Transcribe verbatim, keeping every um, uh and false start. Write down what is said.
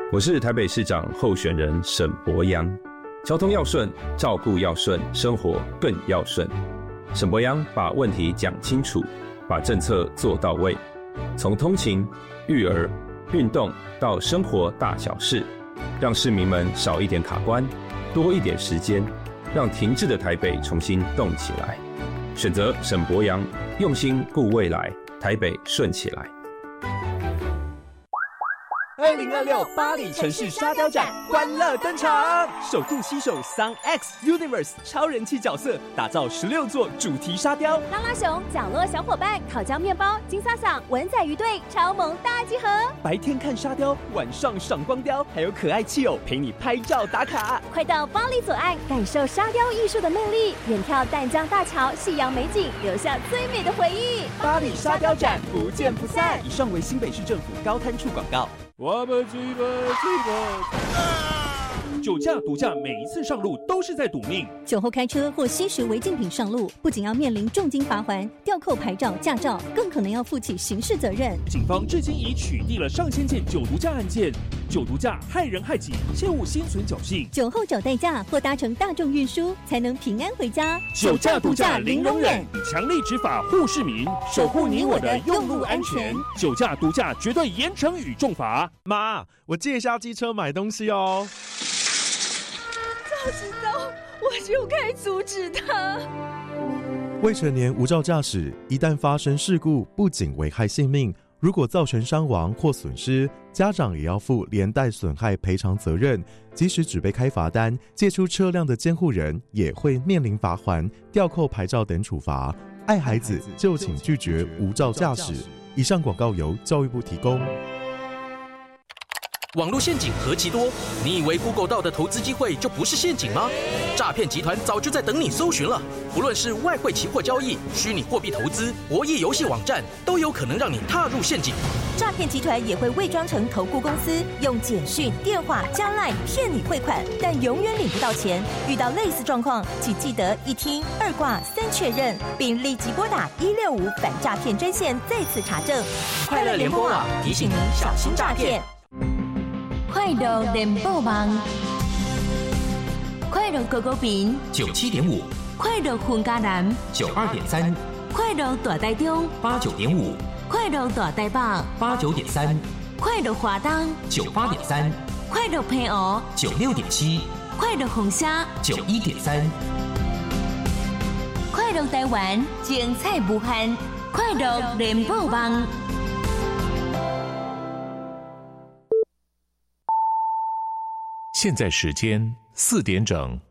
我是台北市长候选人沈伯洋。交通要顺，照顾要顺，生活更要顺。沈伯洋把问题讲清楚，把政策做到位，从通勤、育儿、运动到生活大小事，让市民们少一点卡关，多一点时间，让停滞的台北重新动起来。选择沈伯洋，用心顾未来，台北顺起来。 二零二六巴黎城市沙雕展欢乐登场，首度携手 Sun X Universe 超人气角色，打造十六座主题沙雕。 拉拉熊、角落小伙伴、烤焦面包、金萨萨、文仔鱼队超萌大集合。 白天看沙雕，晚上赏光雕，还有可爱气偶陪你拍照打卡。 快到巴黎左岸，感受沙雕艺术的魅力，远眺淡江大桥、夕阳美景，留下最美的回忆。 巴黎沙雕展不见不散。以上为新北市政府高滩处广告。我们追吧追吧！酒驾、毒驾，每一次上路都是在赌命。 酒后开车或吸食违禁品上路，不仅要面临重金罚锾、吊扣牌照、驾照，更可能要负起刑事责任。 警方至今已取缔了上千件酒毒驾案件。酒毒驾害人害己，切勿心存侥幸。 酒后找代驾或搭乘大众运输，才能平安回家。 酒驾、毒驾零容忍，强力执法护市民，守护你我的用路安全。酒驾、毒驾绝对严惩与重罚。 妈，我借一下机车买东西哦。 早知道我就该阻止他。 未成年无照驾驶，一旦发生事故，不仅危害性命，如果造成伤亡或损失，家长也要负连带损害赔偿责任。即使只被开罚单，借出车辆的监护人也会面临罚锾、吊扣牌照等处罚。爱孩子就请拒绝无照驾驶。以上广告由教育部提供。 网络陷阱何其多，你以为 Google 到的投资机会就不是陷阱吗？诈骗集团早就在等你搜寻了。不论是外汇期货交易、虚拟货币投资、博弈游戏网站，都有可能让你踏入陷阱。 诈骗集团也会伪装成投顾公司，用简讯、电话加 LINE 骗你汇款，但永远领不到钱。遇到类似状况，请记得一听、二挂、三确认，并立即拨打一六五反诈骗专线再次查证。 快乐联播网提醒您小心诈骗。 快乐联播网，快乐狗狗饼九七点五， 快乐混家南九二点三， 快乐大台中八九点五， 快乐大台北八九点三， 快乐华东九八点三， 快乐澎湖九六点七， 快乐红虾九一点三， 快乐台湾精彩无限，快乐联播网。 现在时间四点整。